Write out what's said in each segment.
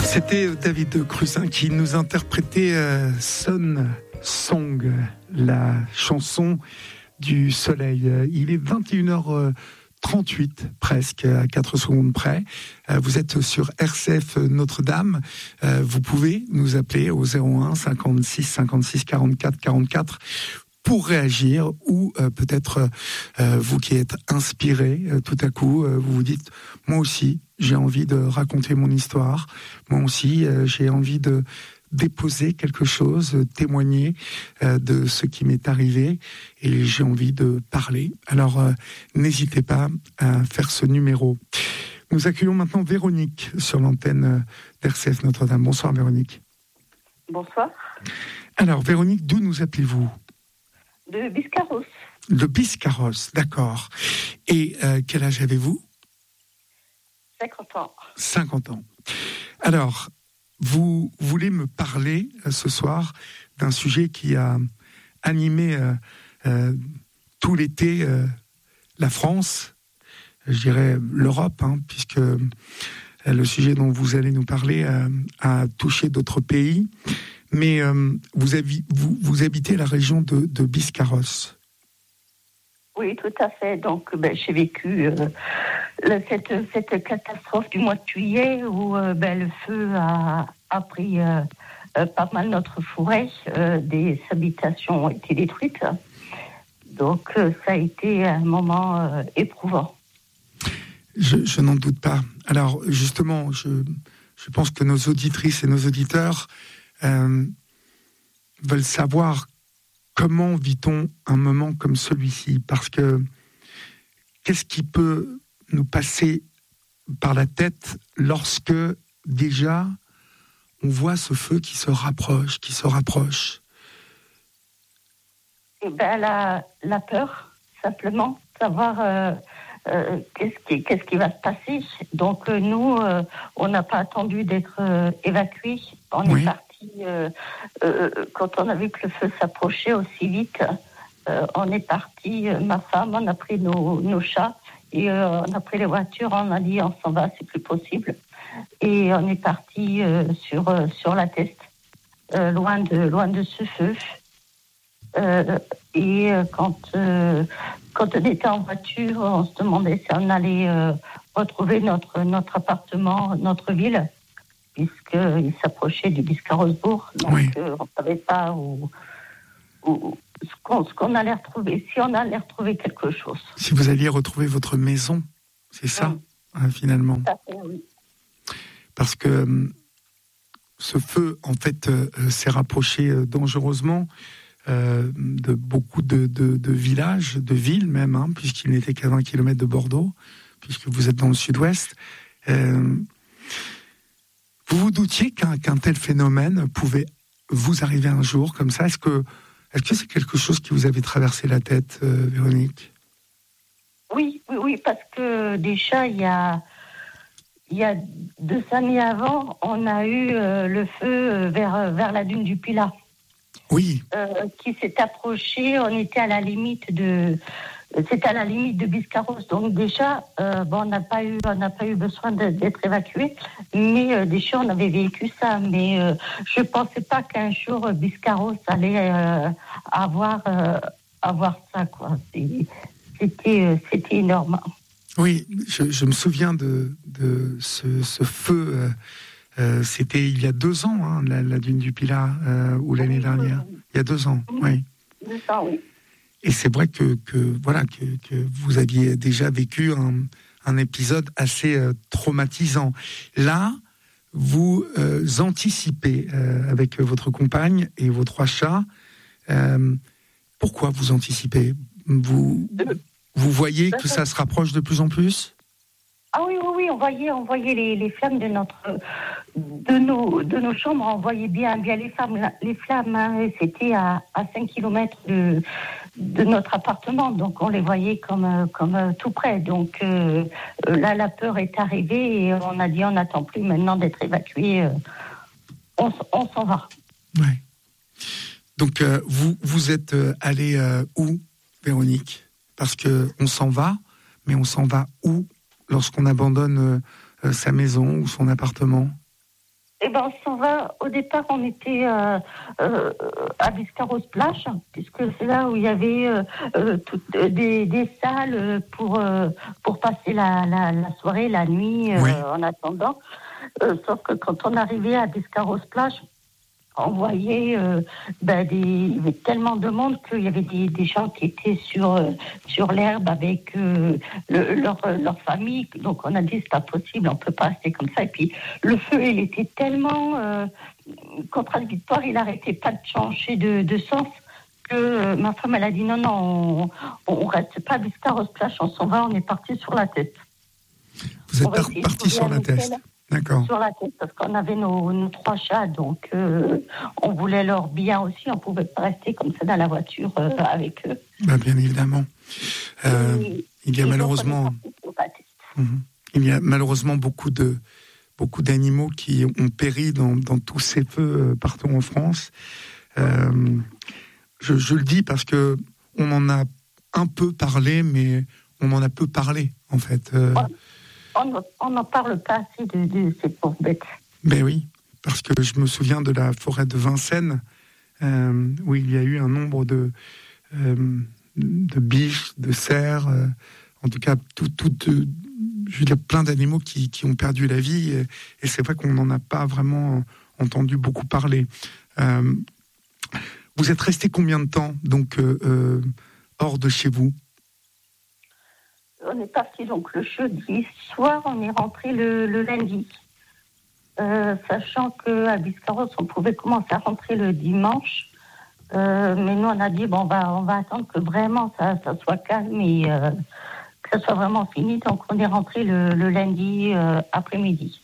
C'était David Cruzin qui nous interprétait Sun Song, la chanson du soleil. Il est 21h38 presque, à 4 secondes près. Vous êtes sur RCF Notre-Dame. Vous pouvez nous appeler au 01 56 56 44 44 pour réagir, ou peut-être vous qui êtes inspiré, tout à coup, vous vous dites, moi aussi, j'ai envie de raconter mon histoire, moi aussi, j'ai envie de déposer quelque chose, témoigner de ce qui m'est arrivé, et j'ai envie de parler. Alors, n'hésitez pas à faire ce numéro. Nous accueillons maintenant Véronique sur l'antenne d'RCF Notre-Dame. Bonsoir Véronique. Bonsoir. Alors Véronique, d'où nous appelez-vous ? De Biscarrosse. De Biscarrosse, d'accord. Et quel âge avez-vous ? 50 ans. 50 ans. Alors, vous voulez me parler ce soir d'un sujet qui a animé tout l'été la France, je dirais l'Europe, puisque le sujet dont vous allez nous parler a touché d'autres pays. Mais vous habitez la région de Biscarrosse. Oui, tout à fait. Donc, j'ai vécu cette catastrophe du mois de juillet où le feu a pris pas mal notre forêt. Des habitations ont été détruites. Donc, ça a été un moment éprouvant. Je n'en doute pas. Alors, justement, je pense que nos auditrices et nos auditeurs veulent savoir comment vit-on un moment comme celui-ci, parce que qu'est-ce qui peut nous passer par la tête lorsque déjà on voit ce feu qui se rapproche. La peur, simplement, savoir qu'est-ce qui va se passer. Donc nous, on n'a pas attendu d'être évacués. On est parti quand on a vu que le feu s'approchait aussi vite. On est parti, ma femme, on a pris nos chats et on a pris les voitures. On a dit on s'en va, c'est plus possible. Et on est parti sur la Teste, loin de ce feu. Et quand on était en voiture, on se demandait si on allait retrouver notre appartement, notre ville, puisqu'il s'approchait du Biscarrosse-Bourg. Donc on ne savait pas ce qu'on allait retrouver, si on allait retrouver quelque chose. Si vous alliez retrouver votre maison, c'est ça, finalement. Ça fait, oui. Parce que ce feu, en fait, s'est rapproché dangereusement de beaucoup de villages, de villes même, puisqu'il n'était qu'à 20 km de Bordeaux, puisque vous êtes dans le sud-ouest. Vous vous doutiez qu'un tel phénomène pouvait vous arriver un jour comme ça ? Est-ce que c'est quelque chose qui vous avait traversé la tête, Véronique ? Oui, parce que déjà, il y a 2 années avant, on a eu le feu vers la dune du Pilat. Oui. Qui s'est approché. On était à la limite de Biscarrosse. Donc déjà, on n'a pas eu besoin d'être évacué, mais déjà on avait vécu ça. Mais je pensais pas qu'un jour Biscarrosse allait avoir ça, quoi. C'était énorme. Oui, je me souviens de ce feu. C'était il y a 2 ans, la dune du Pilat, ou l'année dernière. Il y a 2 ans, oui. 2 ans, oui. Et c'est vrai que vous aviez déjà vécu un épisode assez traumatisant. Là, vous anticipez avec votre compagne et vos 3 chats. Pourquoi vous anticipez ? Vous voyez que ça se rapproche de plus en plus ? Ah oui, on voyait les flammes de nos chambres, on voyait bien les flammes, et c'était à 5 km de notre appartement, donc on les voyait comme tout près. Donc là, la peur est arrivée et on a dit on n'attend plus maintenant d'être évacué, on s'en va. Ouais. Donc vous êtes allé où, Véronique ? Parce que on s'en va, mais on s'en va où ? Lorsqu'on abandonne sa maison ou son appartement ? Eh ben, on s'en va. Au départ, on était à Biscarrosse-Plage, puisque c'est là où il y avait des salles pour passer la soirée, la nuit, Oui. en attendant. Sauf que quand on arrivait à Biscarrosse-Plage, on voyait il y avait tellement de monde qu'il y avait des gens qui étaient sur l'herbe avec leur famille. Donc on a dit c'est pas possible, on peut pas rester comme ça. Et puis le feu, il était tellement contradictoire, il n'arrêtait pas de changer de sens que ma femme elle a dit non, on reste pas à Biscarrosse-Plage, on s'en va, on est parti sur la tête. Vous êtes parti sur la tête. D'accord. Sur la tête, parce qu'on avait nos 3 chats, donc on voulait leur bien aussi, on pouvait pas rester comme ça dans la voiture avec eux. Bah, bien évidemment. Il y a malheureusement beaucoup d'animaux qui ont péri dans tous ces feux partout en France. Je le dis parce que on en a un peu parlé, mais on en a peu parlé en fait. On n'en parle pas assez de ces pauvres bêtes. Ben oui, parce que je me souviens de la forêt de Vincennes, où il y a eu un nombre de biches, de cerfs, en tout cas, je veux dire, plein d'animaux qui ont perdu la vie, et c'est vrai qu'on n'en a pas vraiment entendu beaucoup parler. Vous êtes resté combien de temps, donc, hors de chez vous ? On est parti donc le jeudi soir, on est rentré le lundi. Sachant qu'à Biscarrosse, on pouvait commencer à rentrer le dimanche. Mais nous, on a dit, on va attendre que vraiment ça soit calme et que ça soit vraiment fini. Donc, on est rentré le lundi après-midi.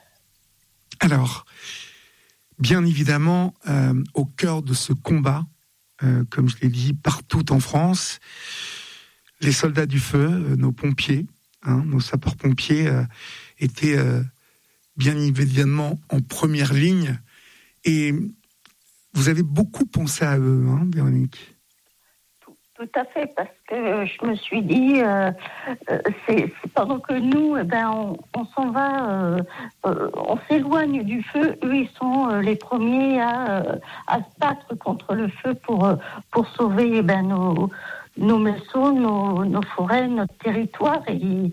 Alors, bien évidemment, au cœur de ce combat, comme je l'ai dit, partout en France, les soldats du feu, nos pompiers, nos sapeurs-pompiers étaient bien évidemment en première ligne. Et vous avez beaucoup pensé à eux, Véronique ? Tout à fait, parce que je me suis dit, c'est pendant que nous, on s'en va, on s'éloigne du feu, eux, ils sont les premiers à se battre contre le feu pour sauver nos maisons, nos forêts, notre territoire. Et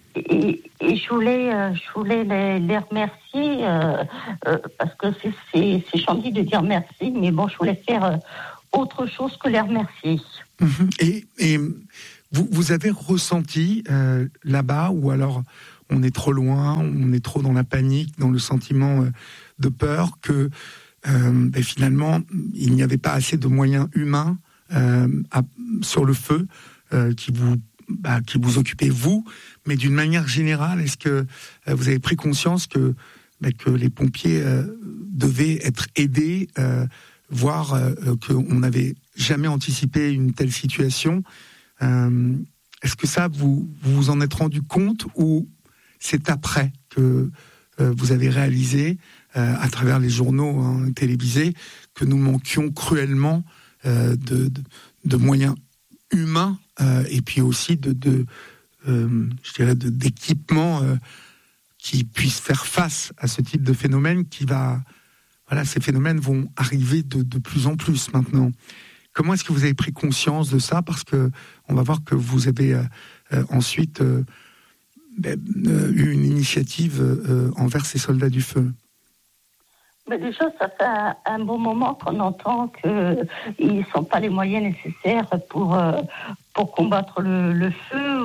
je voulais les remercier, parce que c'est gentil de dire merci, mais bon, je voulais faire autre chose que les remercier. Et vous avez ressenti là-bas, ou alors on est trop loin, on est trop dans la panique, dans le sentiment de peur, que finalement il n'y avait pas assez de moyens humains sur le feu qui vous occupait vous, mais d'une manière générale, est-ce que vous avez pris conscience que les pompiers devaient être aidés, voire qu'on n'avait jamais anticipé une telle situation? Est-ce que ça, vous vous en êtes rendu compte, ou c'est après que vous avez réalisé, à travers les journaux télévisés, que nous manquions cruellement de moyens humains, et puis aussi d'équipements qui puissent faire face à ce type de phénomène ces phénomènes vont arriver de plus en plus maintenant. Comment est-ce que vous avez pris conscience de ça ? Parce que on va voir que vous avez ensuite eu une initiative envers ces soldats du feu. Mais déjà, ça fait un bon moment qu'on entend qu'ils ne sont pas les moyens nécessaires pour combattre le feu,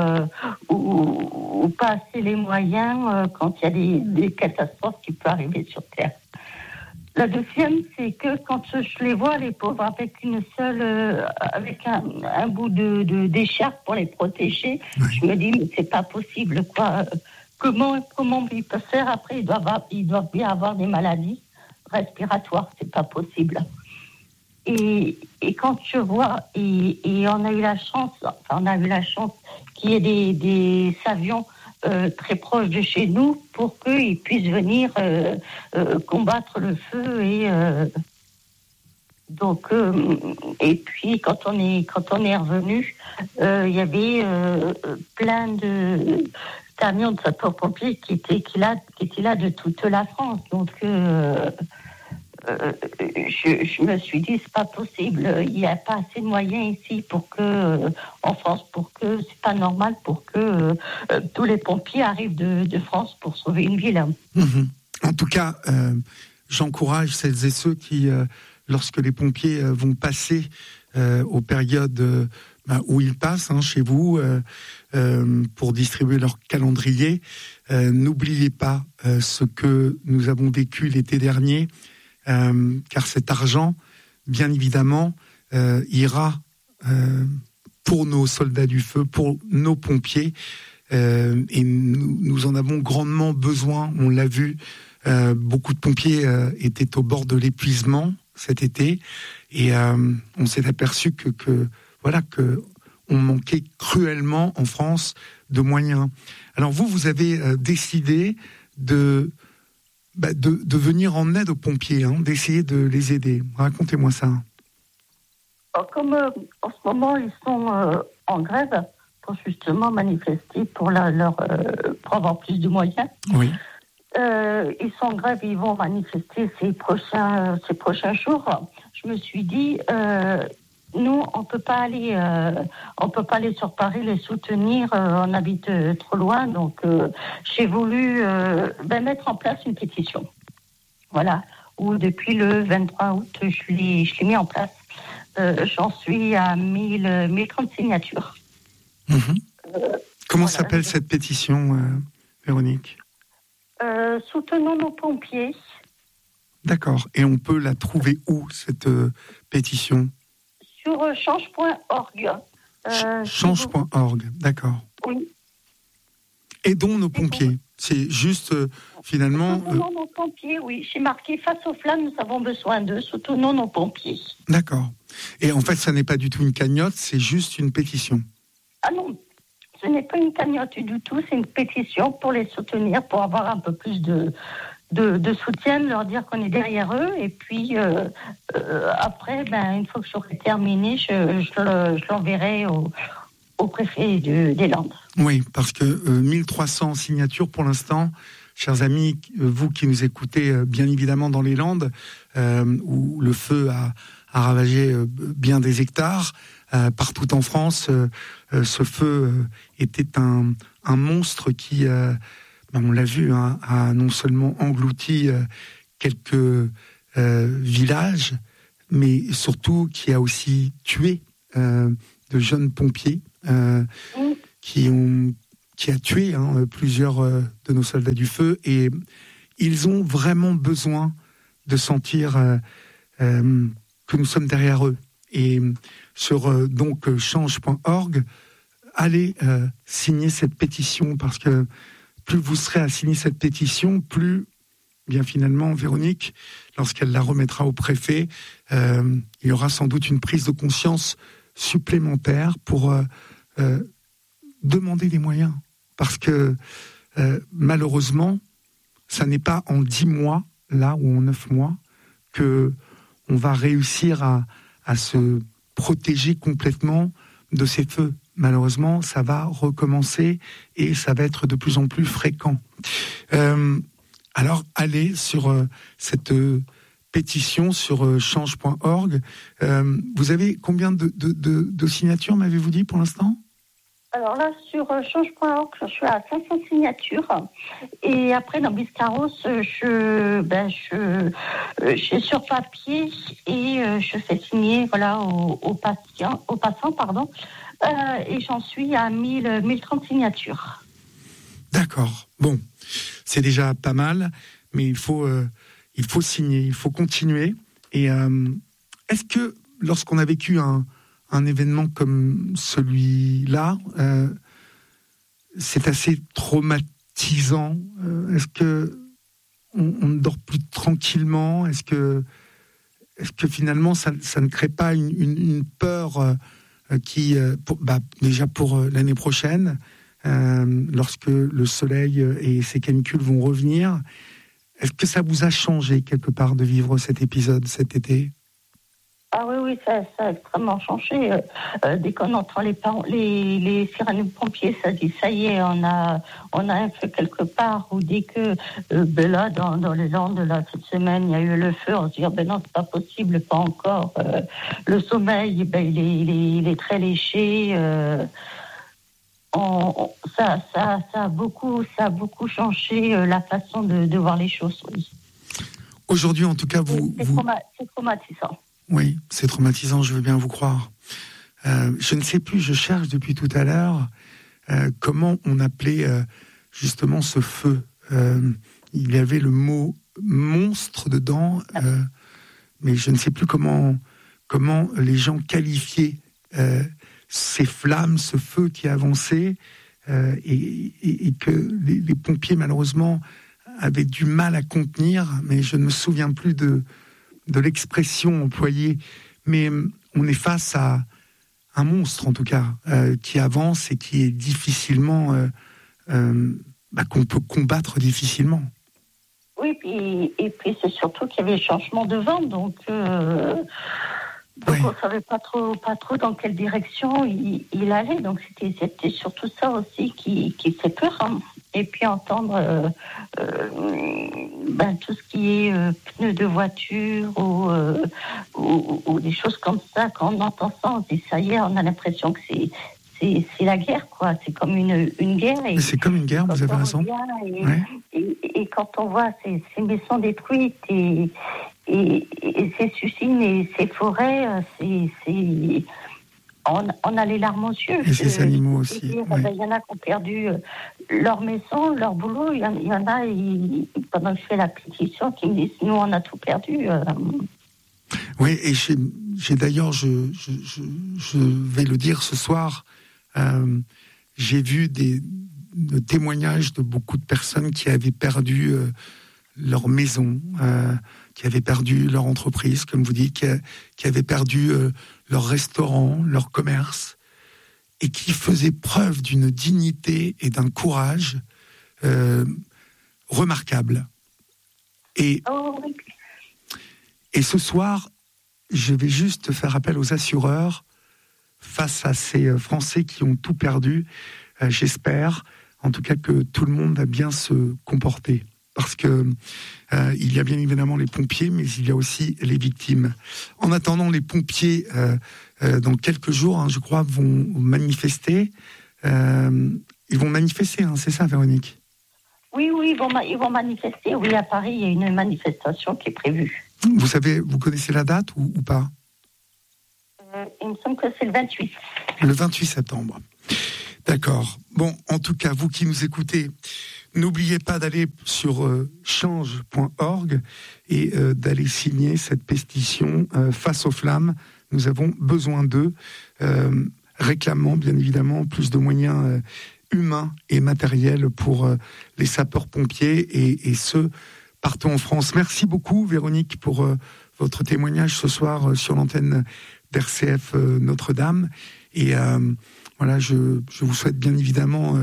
ou pas assez les moyens quand il y a des catastrophes qui peuvent arriver sur Terre. La deuxième, c'est que quand je les vois, les pauvres, avec avec un bout d'écharpe pour les protéger, oui. Je me dis, mais c'est pas possible, quoi. Comment ils peuvent faire après? Ils doivent bien avoir des maladies respiratoires, c'est pas possible. Et quand je vois, et on a eu la chance qu'il y ait des avions très proches de chez nous pour qu'ils puissent venir combattre le feu, et puis quand on est revenu, il y avait plein camion de sapeurs-pompiers qui était là de toute la France. Donc, je me suis dit, c'est pas possible. Il n'y a pas assez de moyens ici en France, c'est pas normal pour que tous les pompiers arrivent de France pour sauver une ville. Mmh. En tout cas, j'encourage celles et ceux qui, lorsque les pompiers vont passer aux périodes où ils passent chez vous pour distribuer leur calendrier, n'oubliez pas ce que nous avons vécu l'été dernier, car cet argent, bien évidemment, ira pour nos soldats du feu, pour nos pompiers, et nous en avons grandement besoin. On l'a vu, beaucoup de pompiers étaient au bord de l'épuisement cet été, et on s'est aperçu que on manquait cruellement en France de moyens. Alors vous avez décidé de venir en aide aux pompiers, d'essayer de les aider. Racontez-moi ça. Comme en ce moment ils sont en grève pour justement manifester pour avoir plus de moyens. Oui. Ils sont en grève, ils vont manifester ces prochains jours. Je me suis dit, nous, on peut pas aller sur Paris les soutenir. On habite trop loin, donc j'ai voulu mettre en place une pétition. Voilà, où depuis le 23 août, je l'ai mis en place. J'en suis à 1030 signatures. Mmh. Comment s'appelle cette pétition, Véronique ? Soutenons nos pompiers. D'accord. Et on peut la trouver où, cette pétition ? Sur change.org. Change.org, d'accord. Oui. Aidons nos pompiers. C'est juste, finalement... Soutenons nos pompiers, oui. J'ai marqué, face aux flammes, nous avons besoin d'eux. Soutenons nos pompiers. D'accord. Et en fait, ça n'est pas du tout une cagnotte, c'est juste une pétition. Ah non, ce n'est pas une cagnotte du tout, c'est une pétition pour les soutenir, pour avoir un peu plus de soutien, leur dire qu'on est derrière eux. Et puis, après, une fois que j'aurai terminé, je l'enverrai au préfet des Landes. Oui, parce que 1300 signatures pour l'instant, chers amis, vous qui nous écoutez bien évidemment dans les Landes, où le feu a ravagé bien des hectares, partout en France, ce feu était un monstre qui, on l'a vu, a non seulement englouti quelques villages, mais surtout qui a aussi tué de jeunes pompiers, qui a tué plusieurs de nos soldats du feu, et ils ont vraiment besoin de sentir que nous sommes derrière eux. Et sur donc change.org, allez signer cette pétition, parce que plus vous serez à signer cette pétition, plus, bien finalement, Véronique, lorsqu'elle la remettra au préfet, il y aura sans doute une prise de conscience supplémentaire pour demander des moyens. Parce que malheureusement, ça n'est pas en 10 mois, là, ou en 9 mois, que on va réussir à se protéger complètement de ces feux. Malheureusement, ça va recommencer et ça va être de plus en plus fréquent. Alors, allez sur cette pétition sur change.org. Vous avez combien de signatures, m'avez-vous dit, pour l'instant ? Alors là, sur change.org, je suis à 500 signatures. Et après, dans Biscarros, je suis sur papier et je fais signer aux passants. Et j'en suis à 1030 signatures. D'accord. Bon, c'est déjà pas mal, mais il faut signer, il faut continuer. Et est-ce que lorsqu'on a vécu un événement comme celui-là, c'est assez traumatisant? Est-ce que on ne dort plus tranquillement? Est-ce que finalement ça ne crée pas une peur qui, déjà pour l'année prochaine, lorsque le soleil et ses canicules vont revenir, est-ce que ça vous a changé quelque part de vivre cet épisode cet été? Ah oui, ça a extrêmement changé. Dès qu'on entend les sirènes pompiers, ça dit ça y est, on a un feu quelque part. Ou dès que là, dans les Landes, là, cette semaine, il y a eu le feu, on se dit ben non, c'est pas possible, pas encore. Le sommeil, il est très léché. Ça a beaucoup changé la façon de voir les choses. Oui. Aujourd'hui, en tout cas, c'est traumatisant. Oui, c'est traumatisant, je veux bien vous croire. Je ne sais plus, je cherche depuis tout à l'heure comment on appelait justement ce feu. Il y avait le mot monstre dedans, mais je ne sais plus comment les gens qualifiaient ces flammes, ce feu qui avançait, et que les pompiers, malheureusement, avaient du mal à contenir, mais je ne me souviens plus de l'expression employée, mais on est face à un monstre, en tout cas, qui avance et qui est difficilement, qu'on peut combattre difficilement. Oui, et puis c'est surtout qu'il y avait changement de vent, donc on ne savait pas trop dans quelle direction il allait, donc c'était surtout ça aussi qui fait peur. Hein. Et puis entendre tout ce qui est pneus de voiture ou des choses comme ça, quand on entend ça, on se dit ça y est, on a l'impression que c'est la guerre, quoi. C'est comme une guerre. Et c'est comme une guerre, vous avez raison. Et quand on voit ces maisons détruites et ces usines et ces forêts, on a les larmes aux yeux. Et ces animaux aussi. Il y en a qui ont perdu leur maison, leur boulot. Il y en a, pendant que je fais la pétition, qui me disent, nous, on a tout perdu. Oui, et j'ai d'ailleurs, je vais le dire ce soir, j'ai vu des témoignages de beaucoup de personnes qui avaient perdu leur maison, qui avaient perdu leur entreprise, comme vous dites, qui avaient perdu leur restaurant, leur commerce, et qui faisaient preuve d'une dignité et d'un courage remarquable. Et ce soir, je vais juste faire appel aux assureurs face à ces Français qui ont tout perdu. J'espère, en tout cas, que tout le monde va bien se comporter. Parce que il y a bien évidemment les pompiers, mais il y a aussi les victimes. En attendant, les pompiers, dans quelques jours, hein, je crois, vont manifester. Ils vont manifester, hein, c'est ça, Véronique ? Oui, ils vont manifester. Oui, à Paris, il y a une manifestation qui est prévue. Vous connaissez la date ou pas ? Il me semble que c'est le 28. Le 28 septembre. D'accord. Bon, en tout cas, vous qui nous écoutez, n'oubliez pas d'aller sur change.org et d'aller signer cette pétition face aux flammes. Nous avons besoin d'eux, réclamant bien évidemment plus de moyens humains et matériels pour les sapeurs-pompiers et ceux partout en France. Merci beaucoup, Véronique, pour votre témoignage ce soir sur l'antenne d'RCF Notre-Dame. Et voilà, je vous souhaite bien évidemment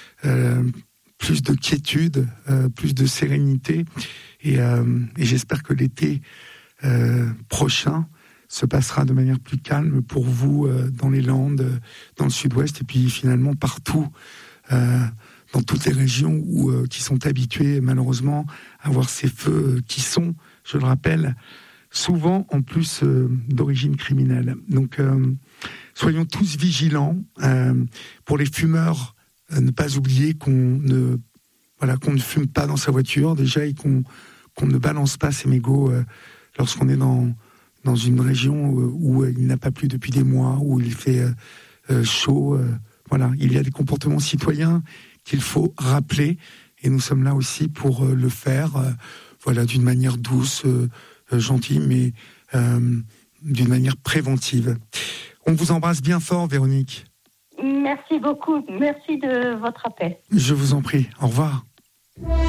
plus de quiétude, plus de sérénité, et j'espère que l'été prochain se passera de manière plus calme pour vous dans les Landes, dans le Sud-Ouest, et puis finalement partout, dans toutes les régions qui sont habituées malheureusement à voir ces feux qui sont, je le rappelle, souvent en plus d'origine criminelle. Donc soyons tous vigilants. Pour les fumeurs, ne pas oublier qu'on ne fume pas dans sa voiture déjà, et qu'on ne balance pas ses mégots lorsqu'on est dans une région où il n'a pas plu depuis des mois, où il fait chaud. Voilà, il y a des comportements citoyens qu'il faut rappeler, et nous sommes là aussi pour le faire, d'une manière douce, gentille, mais d'une manière préventive. On vous embrasse bien fort, Véronique. Merci beaucoup. Merci de votre appel. Je vous en prie. Au revoir.